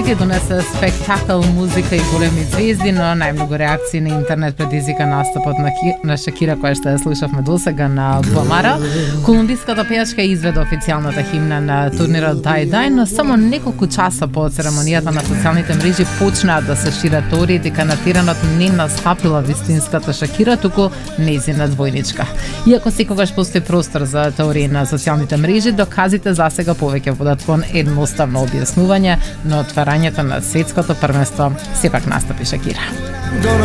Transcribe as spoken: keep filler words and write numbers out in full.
ќе донесе спектакл, музика и големи звезди, но најмногу реакции на интернет предизвика настапот на, Ки... на Шакира, која што ја слушавме досега на Буамара. Колумбиската пејачка изведе официјалната химна на турнирот Die Die, но само неколку часа по церемонијата на социјалните мрежи почнаа да се шират теории дека на теренот не настапила вистинската Шакира, туку нејзина двојничка. Иако секогаш постои простор за теории на социјалните мрежи, доказите засега повеќе водат кон едноставно објаснување, но отварањето на светското првенство сепак настапи Шакира.